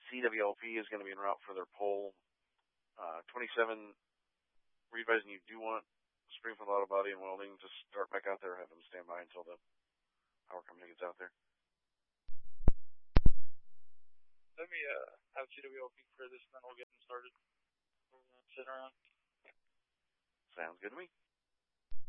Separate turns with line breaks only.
CWLP is going to be en route for their poll. 27, we're advising you do want Springfield Auto Body and Welding to start back out there. Have them stand by until the power company gets out there.
Let me have CWLP clear this, and then we'll get them started. Sitting around.
Sounds good to me.